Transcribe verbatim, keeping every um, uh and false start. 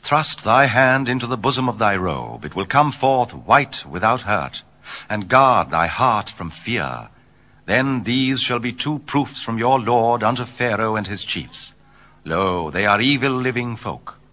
Thrust thy hand into the bosom of thy robe, it will come forth white without hurt, and guard thy heart from fear. Then these shall be two proofs from your Lord unto Pharaoh and his chiefs. Lo, they are evil living folk.